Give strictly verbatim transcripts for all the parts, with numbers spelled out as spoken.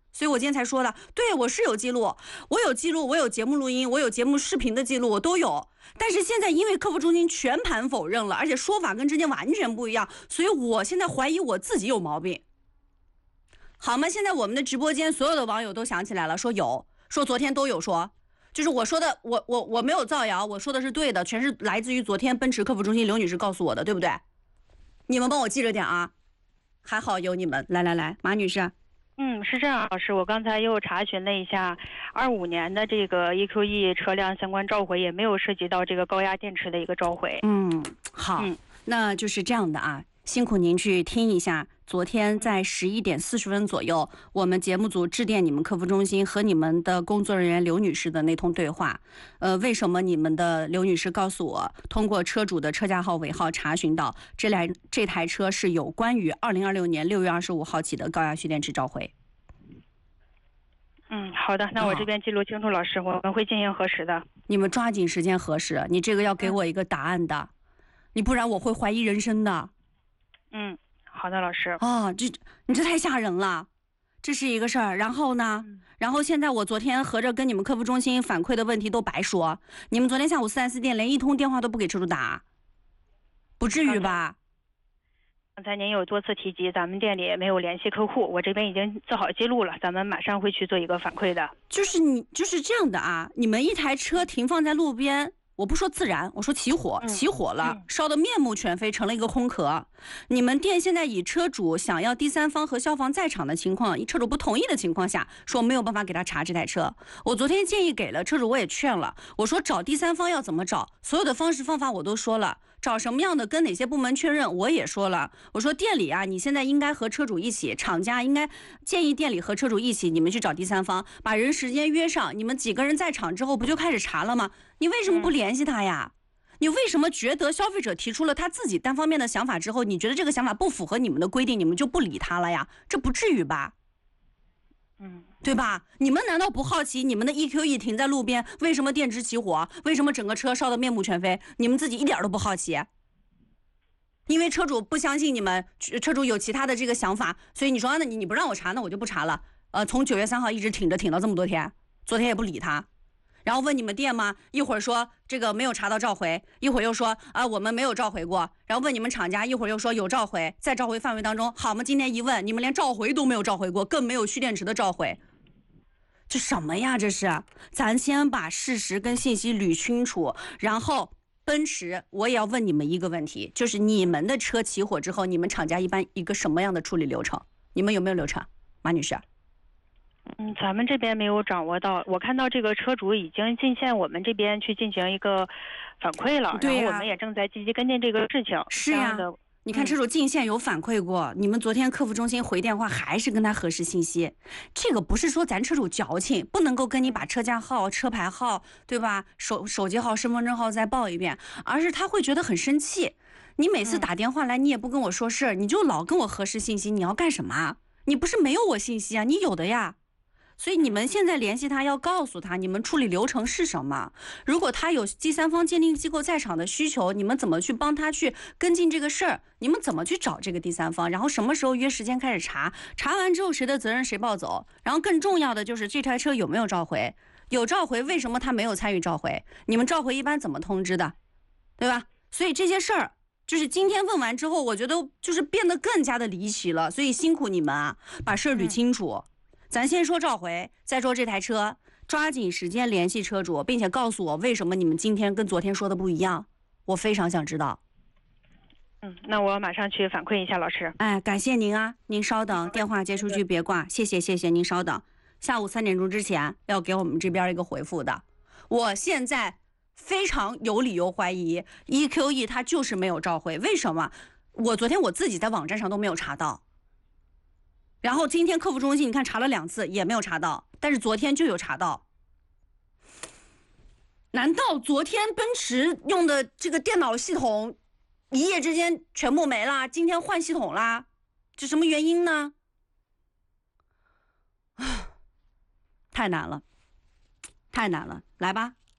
所以我今天才说的，对我是有记录，我有记录，我有节目录音，我有节目视频的记录，我都有。但是现在因为客服中心全盘否认了，而且说法跟之前完全不一样，所以我现在怀疑我自己有毛病。好吗？现在我们的直播间所有的网友都想起来了，说有，说昨天都有说，就是我说的，我我我没有造谣，我说的是对的，全是来自于昨天奔驰客服中心刘女士告诉我的，对不对？你们帮我记着点啊，还好有你们。来来来，马女士。 嗯，是这样，老师，我刚才又查询了一下，二五年的这个 E Q E 车辆相关召回也没有涉及到这个高压电池的一个召回。 嗯，好，嗯、那就是这样的啊，辛苦您去听一下。昨天在十一点四十分左右，我们节目组致电你们客服中心和你们的工作人员刘女士的那通对话。呃，为什么你们的刘女士告诉我，通过车主的车架号尾号查询到这台这台车是有关于二零二六年六月二十五号起的高压蓄电池召回。 嗯，好的，那我这边记录清楚，老师，我们会进行核实的。 你们抓紧时间核实，你这个要给我一个答案的，嗯、你不然我会怀疑人生的。 嗯。好的，老师。 哦，这你这太吓人了，这是一个事儿。然后呢，嗯、然后现在我昨天合着跟你们客服中心反馈的问题都白说，你们昨天下午 四 S 店连一通电话都不给车主打，不至于吧？ 刚才您有多次提及咱们店里没有联系客户，我这边已经做好记录了，咱们马上会去做一个反馈的。 就是你就是这样的啊，你们一台车停放在路边。我不说自燃，我说起火，起火了，嗯、烧得面目全非，成了一个空壳。你们店现在以车主想要第三方和消防在场的情况，车主不同意的情况下，说没有办法给他查这台车。我昨天建议给了车主，我也劝了，我说找第三方要怎么找，所有的方式方法我都说了，找什么样的跟哪些部门确认我也说了。我说店里啊，你现在应该和车主一起，厂家应该建议店里和车主一起，你们去找第三方，把人时间约上，你们几个人在场之后不就开始查了吗？你为什么不联系他呀？你为什么觉得消费者提出了他自己单方面的想法之后，你觉得这个想法不符合你们的规定，你们就不理他了呀？这不至于吧？ 嗯， 对吧？你们难道不好奇你们的 E Q E 停在路边，为什么电池起火？为什么整个车烧得面目全非？你们自己一点都不好奇？因为车主不相信你们，车主有其他的这个想法，所以你说那你你不让我查，那我就不查了。呃，从九月三号一直挺着挺到这么多天，昨天也不理他。然后问你们店吗？一会儿说这个没有查到召回，一会儿又说啊我们没有召回过。然后问你们厂家，一会儿又说有召回，在召回范围当中，好吗？今天一问，你们连召回都没有召回过，更没有蓄电池的召回，这什么呀？这是，咱先把事实跟信息捋清楚，然后奔驰，我也要问你们一个问题，就是你们的车起火之后，你们厂家一般一个什么样的处理流程？你们有没有流程，马女士？ 嗯，咱们这边没有掌握到，我看到这个车主已经进线我们这边去进行一个反馈了， 对呀、 然后我们也正在积极跟进这个事情。 是呀、 啊， 你看车主进线有反馈过、嗯，你们昨天客服中心回电话还是跟他核实信息，这个不是说咱车主矫情，不能够跟你把车架号、车牌号，对吧？手手机号、身份证号再报一遍，而是他会觉得很生气。你每次打电话来，你也不跟我说事儿，你就老跟我核实信息，你要干什么？你不是没有我信息啊，你有的呀。所以你们现在联系他，要告诉他你们处理流程是什么。如果他有第三方鉴定机构在场的需求，你们怎么去帮他去跟进这个事儿？你们怎么去找这个第三方？然后什么时候约时间开始查？查完之后谁的责任谁抱走？然后更重要的就是这台车有没有召回？有召回，为什么他没有参与召回？你们召回一般怎么通知的？对吧？所以这些事儿就是今天问完之后，我觉得就是变得更加的离奇了。所以辛苦你们啊，把事儿捋清楚。嗯，咱先说召回，再说这台车，抓紧时间联系车主，并且告诉我为什么你们今天跟昨天说的不一样，我非常想知道。 嗯，那我马上去反馈一下老师。 哎，感谢您啊，您稍等，电话接出去别挂，谢谢谢谢您稍等，下午三点钟之前要给我们这边一个回复的。我现在非常有理由怀疑 E Q E 它就是没有召回，为什么？我昨天我自己在网站上都没有查到。然后今天客服中心你看查了两次也没有查到，但是昨天就有查到。难道昨天奔驰用的这个电脑系统一夜之间全部没了，今天换系统啦？这什么原因呢？太难了，太难了，来吧。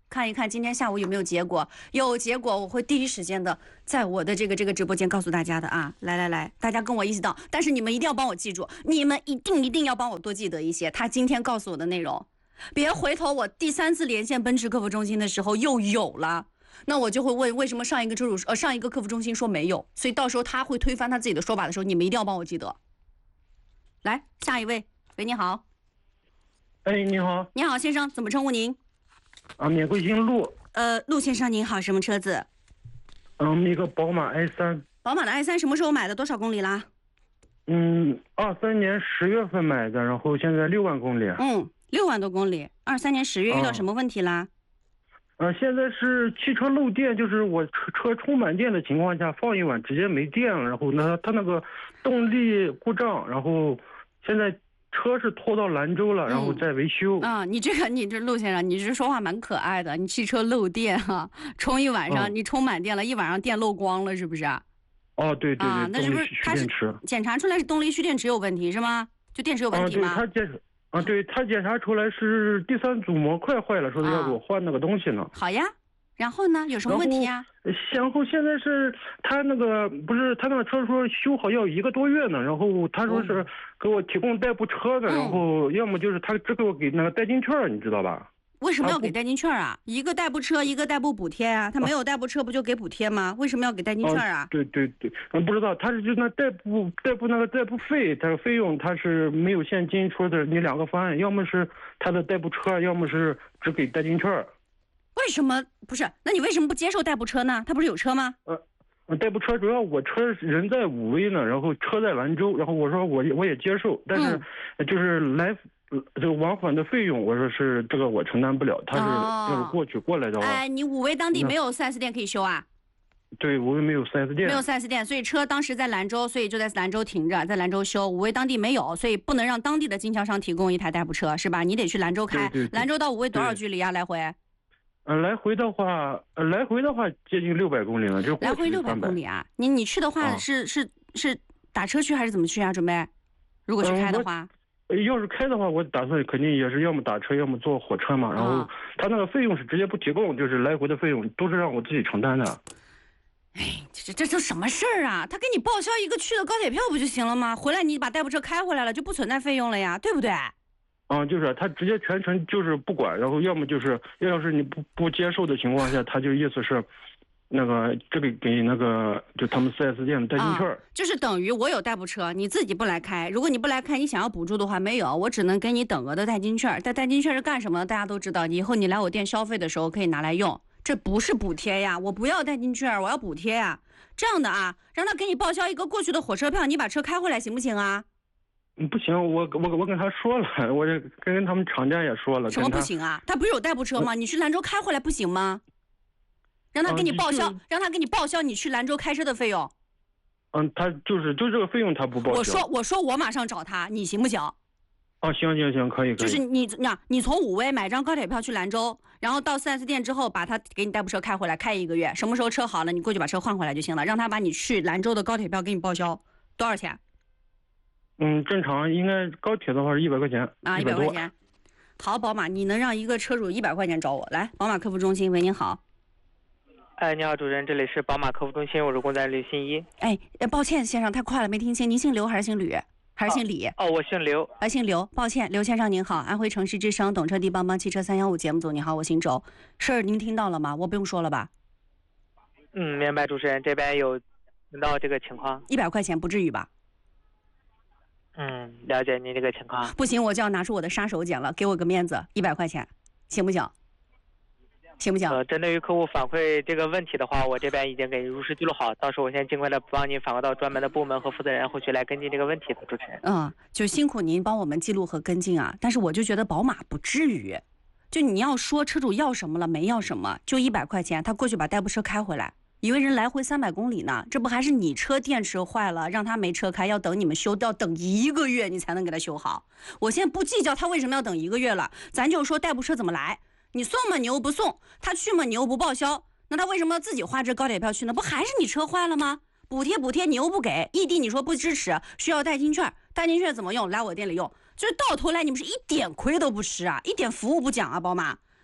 看一看今天下午有没有结果，有结果我会第一时间的在我的这个这个直播间告诉大家的啊！来来来，大家跟我一起到，但是你们一定要帮我记住，你们一定一定要帮我多记得一些他今天告诉我的内容，别回头我第三次连线奔驰客服中心的时候又有了。那我就会问，为什么上一个车主呃上一个客服中心说没有？所以到时候他会推翻他自己的说法的时候，你们一定要帮我记得。来，下一位，喂，你好。 哎，你好。 你好，先生，怎么称呼您？ 啊，免贵姓陆。 呃，陆先生您好，什么车子？ 嗯，一个宝马 i 三。 宝马的 i 三什么时候买的？多少公里啦？ 嗯，二三年十月份买的，然后现在六万公里。 嗯，六万多公里。二三年十月遇到什么问题啦？ 呃，现在是汽车漏电，就是我车车充满电的情况下放一晚直接没电了，然后呢，它那个动力故障，然后现在车是拖到兰州了，然后再维修。 嗯、啊，你这个你这陆先生，你这说话蛮可爱的。你汽车漏电哈、啊，充一晚上、嗯，你充满电了，一晚上电漏光了，是不是？ 哦，对对对， 啊，那是不是它是检查出来是动力蓄电池有问题是吗？就电池有问题吗？ 啊，对，它检啊，对他检查出来是第三组模块坏了，说是要给我换那个东西呢。 啊、好呀，然后呢，有什么问题呀？ 然后现在是他那个不是他那个车说修好要一个多月呢，然后他说是给我提供代步车的，嗯、然后要么就是他只给我给那个代金券，你知道吧？ 为什么要给代金券啊？一个代步车，一个代步补贴啊。他没有代步车，不就给补贴吗？为什么要给代金券啊？ 哦、对对对，嗯，不知道，他是就那代步代步那个代步费，他费用他是没有现金，说的你两个方案，要么是他的代步车，要么是只给代金券。 为什么不是？那你为什么不接受代步车呢？他不是有车吗？ 呃，代步车主要我车人在武威呢，然后车在兰州，然后我说我我也接受，但是就是来。嗯，这个往返的费用，我说是这个我承担不了，他是要是过去过来的话， 哎，你武威当地没有 四 S 店可以修啊？ 对，武威没有 四 S 店， 没有 四 S 店，所以车当时在兰州，所以就在兰州停着，在兰州修。武威当地没有，所以不能让当地的经销商提供一台代步车，是吧？你得去兰州开。 对对对， 兰州到武威多少距离啊？来回？ 呃，来回的话，呃，来回的话接近六百公里了，就来回六百公里啊？你你去的话是、啊、是是打车去还是怎么去啊？准备？如果去开的话？ 嗯，要是开的话，我打算肯定也是要么打车，要么坐火车嘛。然后他那个费用是直接不提供，就是来回的费用都是让我自己承担的。 哎，这这这什么事儿啊？他给你报销一个去的高铁票不就行了吗？回来你把代步车开回来了，就不存在费用了呀，对不对？ 啊，就是他直接全程就是不管，然后要么就是要是你不不接受的情况下，他就意思是。那个这个给那个就他们 四 S 店的代金券、啊， 就是等于我有代步车，你自己不来开。如果你不来开，你想要补助的话没有，我只能给你等额的代金券。但代金券是干什么的？大家都知道，你以后你来我店消费的时候可以拿来用，这不是补贴呀，我不要代金券，我要补贴呀。这样的啊，让他给你报销一个过去的火车票，你把车开回来行不行啊？ 嗯，不行，我我我跟他说了，我这跟他们厂家也说了。 什么不行啊？他不是有代步车吗？你去兰州开回来不行吗？让他给你报销， 啊、 让他给你报销你去兰州开车的费用。 嗯，他就是就这个费用他不报销。 我说我说我马上找他，你行不行？ 哦，行行行，可以可以。 就是你那，你从武威买张高铁票去兰州，然后到 四 S 店之后，把他给你代步车开回来，开一个月，什么时候车好了，你过去把车换回来就行了，让他把你去兰州的高铁票给你报销，多少钱？ 嗯，正常应该高铁的话是一百块钱啊，一百块钱。好，宝马，你能让一个车主一百块钱找我来？宝马客服中心，喂，您好。 哎，你好，主任，这里是宝马客服中心，我是公仔吕新一。 哎，抱歉，先生，太快了，没听清，您姓刘还是姓吕，还是姓李？ 哦，哦我姓刘。 啊，姓刘，抱歉，刘先生您好，安徽城市之声懂车帝帮帮汽车三幺五节目组，你好，我姓周，事儿您听到了吗？我不用说了吧？ 嗯，明白，主持人这边有听到这个情况。 一百块钱不至于吧？ 嗯，了解您这个情况。 不行，我就要拿出我的杀手锏了，给我个面子，一百块钱，行不行？行不行？ 呃，针对于客户反馈这个问题的话，我这边已经给如实记录好，到时候我先尽快的帮您反馈到专门的部门和负责人，后续来跟进这个问题的，主持人。 嗯，就辛苦您帮我们记录和跟进啊。但是我就觉得宝马不至于，就你要说车主要什么了没要什么，就一百块钱，他过去把代步车开回来，一个人来回三百公里呢，这不还是你车电池坏了，让他没车开，要等你们修，要等一个月你才能给他修好。我现在不计较他为什么要等一个月了，咱就说代步车怎么来。你送嘛，你又不送；他去嘛，你又不报销。那他为什么要自己花这高铁票去呢？不还是你车坏了吗？补贴补贴你又不给，异地你说不支持，需要代金券，代金券怎么用？来我店里用，就是到头来你们是一点亏都不吃啊，一点服务不讲啊，宝马。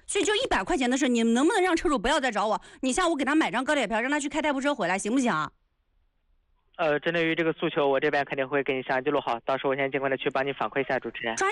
所以就一百块钱的事，你们能不能让车主不要再找我？你下午给他买张高铁票，让他去开代步车回来，行不行？ 呃，针对于这个诉求，我这边肯定会给你详细记录好，到时候我先尽快的去帮你反馈一下，主持人。 抓